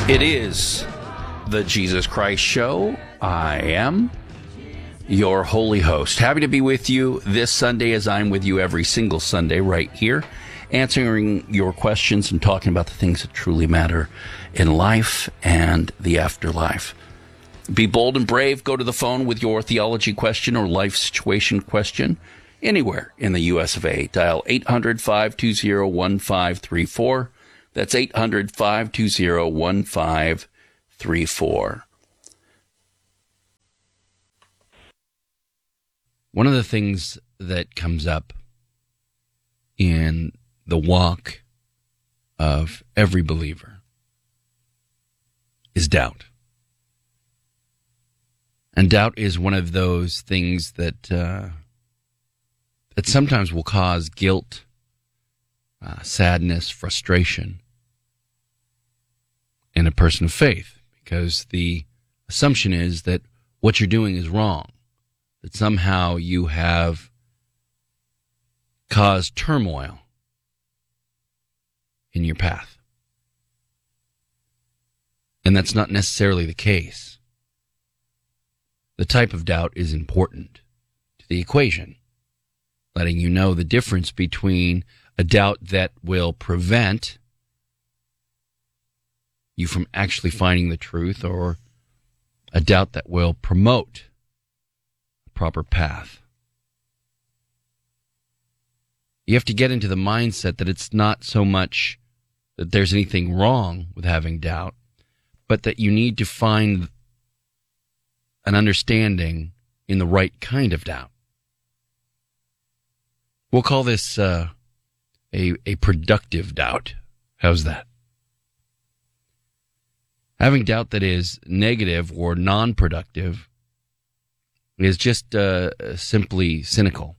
It is the Jesus Christ Show. I am your holy host. Happy to be with you this Sunday, as I'm with you every single Sunday right here, answering your questions and talking about the things that truly matter in life and the afterlife. Be bold and brave. Go to the phone with your theology question or life situation question anywhere in the U.S. of A. Dial 800-520-1534. That's 800-520-1534. One of the things that comes up in the walk of every believer is doubt. And doubt is one of those things that that sometimes will cause guilt, sadness, frustration in a person of faith, because the assumption is that what you're doing is wrong, that somehow you have caused turmoil in your path. And that's not necessarily the case. The type of doubt is important to the equation, letting you know the difference between a doubt that will prevent you from actually finding the truth, or a doubt that will promote a proper path. You have to get into the mindset that it's not so much that there's anything wrong with having doubt, but that you need to find an understanding in the right kind of doubt. We'll call this a productive doubt. How's that? Having doubt that is negative or non-productive is just simply cynical.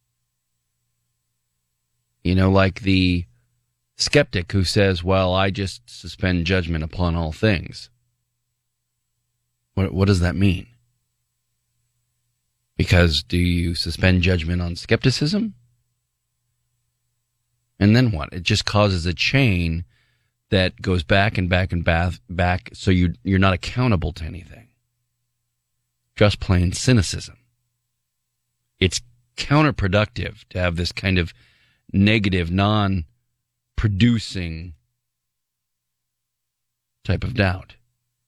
You know, like the skeptic who says, well, I just suspend judgment upon all things. What does that mean? Because do you suspend judgment on skepticism? And then what? It just causes a chain that goes back and back and back, so you're not accountable to anything. Just plain cynicism. It's counterproductive to have this kind of negative, non-producing type of doubt.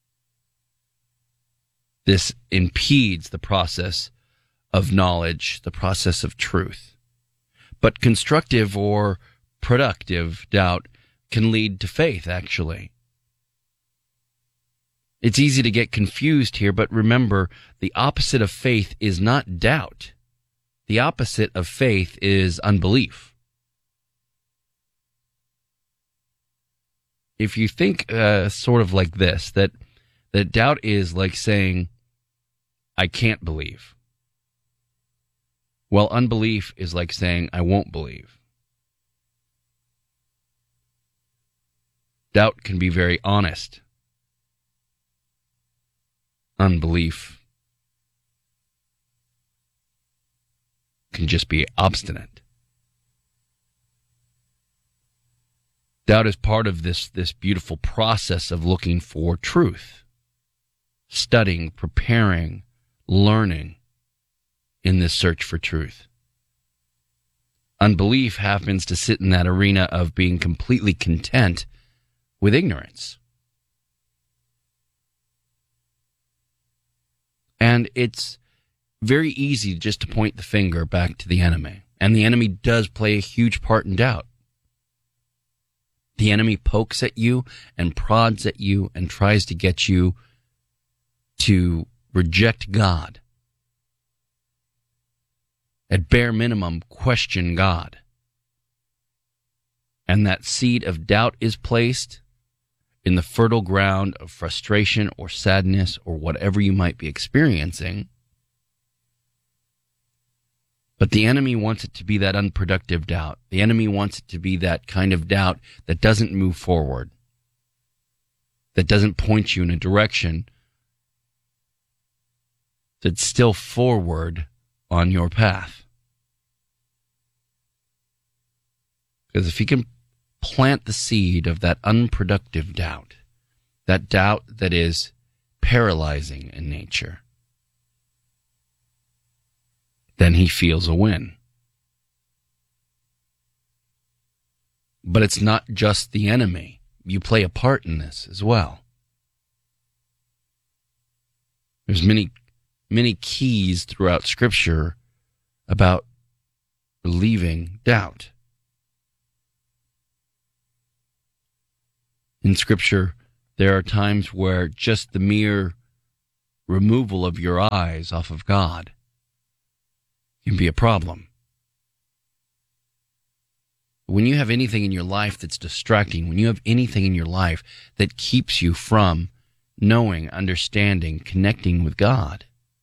This impedes the process of knowledge, the process of truth. But constructive or productive doubt can lead to faith, actually. It's easy to get confused here, but remember, the opposite of faith is not doubt. The opposite of faith is unbelief. If you think sort of like this, that doubt is like saying, I can't believe. Well, unbelief is like saying, I won't believe. Doubt can be very honest. Unbelief can just be obstinate. Doubt is part of this beautiful process of looking for truth, studying, preparing, learning in this search for truth. Unbelief happens to sit in that arena of being completely content with ignorance. And it's very easy just to point the finger back to the enemy. And the enemy does play a huge part in doubt. The enemy pokes at you and prods at you and tries to get you to reject God. At bare minimum, question God. And that seed of doubt is placed in the fertile ground of frustration or sadness or whatever you might be experiencing. But the enemy wants it to be that unproductive doubt. The enemy wants it to be that kind of doubt that doesn't move forward, that doesn't point you in a direction that's still forward on your path. Because if you can plant the seed of that unproductive doubt, that doubt that is paralyzing in nature, then he feels a win. But it's not just the enemy. You play a part in this as well. There's many keys throughout Scripture about relieving doubt. In Scripture, there are times where just the mere removal of your eyes off of God can be a problem. When you have anything in your life that's distracting, when you have anything in your life that keeps you from knowing, understanding, connecting with God,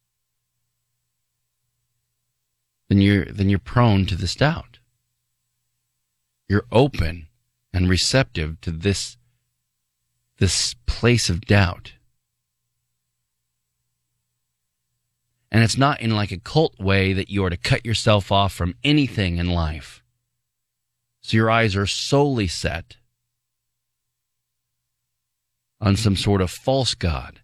then you're prone to this doubt. You're open and receptive to this place of doubt. And it's not in like a cult way that you are to cut yourself off from anything in life. So your eyes are solely set on some sort of false god.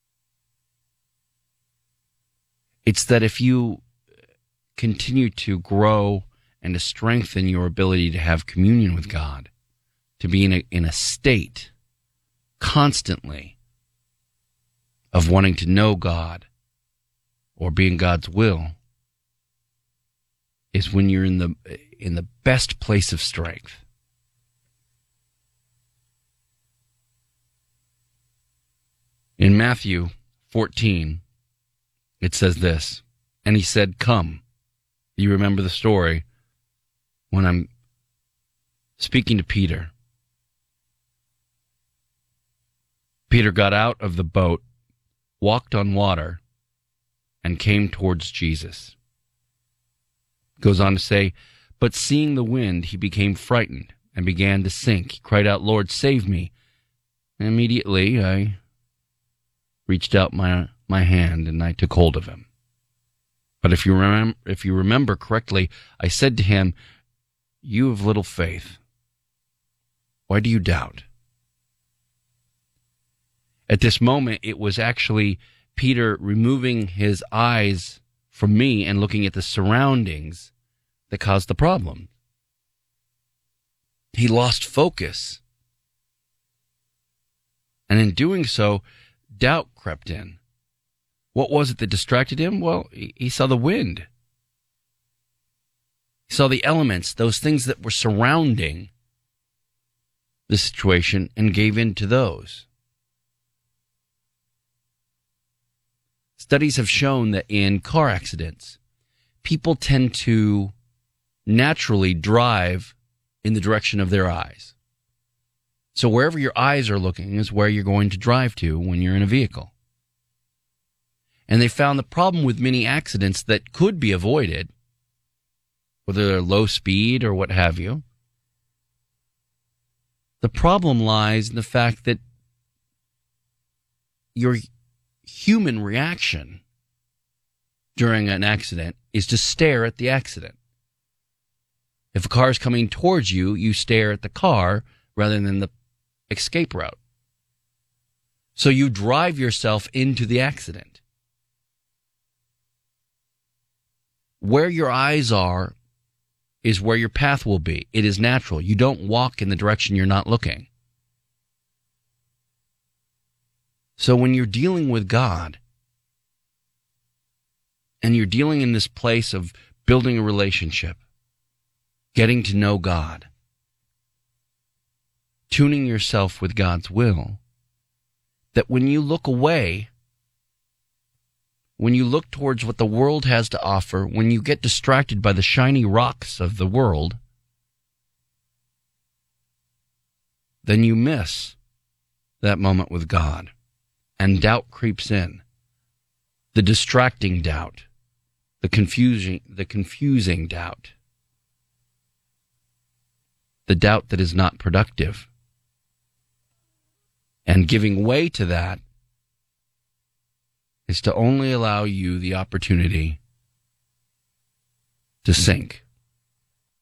It's that if you continue to grow and to strengthen your ability to have communion with God, to be in a state constantly of wanting to know God or be in God's will, is when you're in the best place of strength. In Matthew 14, it says this, and he said, "Come." You remember the story when I'm speaking to Peter. Peter got out of the boat, walked on water, and came towards Jesus. Goes on to say, "But seeing the wind, he became frightened and began to sink. He cried out, 'Lord, save me.' And immediately I reached out my hand and I took hold of him. But if you remember correctly, I said to him, 'You have little faith. Why do you doubt?'" At this moment, it was actually Peter removing his eyes from me and looking at the surroundings that caused the problem. He lost focus. And in doing so, doubt crept in. What was it that distracted him? Well, he saw the wind. He saw the elements, those things that were surrounding the situation, and gave in to those. Studies have shown that in car accidents, people tend to naturally drive in the direction of their eyes. So wherever your eyes are looking is where you're going to drive to when you're in a vehicle. And they found the problem with many accidents that could be avoided, whether they're low speed or what have you. The problem lies in the fact that your human reaction during an accident is to stare at the accident. If a car is coming towards you, you stare at the car rather than the escape route. So you drive yourself into the accident. Where your eyes are is where your path will be. It is natural. You don't walk in the direction you're not looking. So when you're dealing with God, and you're dealing in this place of building a relationship, getting to know God, tuning yourself with God's will, that when you look away, when you look towards what the world has to offer, when you get distracted by the shiny rocks of the world, then you miss that moment with God. And doubt creeps in. The distracting doubt. The confusing doubt. The doubt that is not productive. And giving way to that is to only allow you the opportunity to sink.